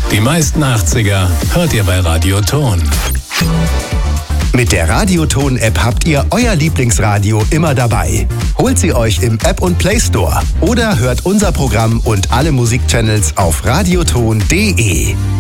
Die meisten 80er hört ihr bei Radioton. Mit der Radioton-App habt ihr euer Lieblingsradio immer dabei. Holt sie euch im App- und Play Store oder hört unser Programm und alle Musikchannels auf radioton.de.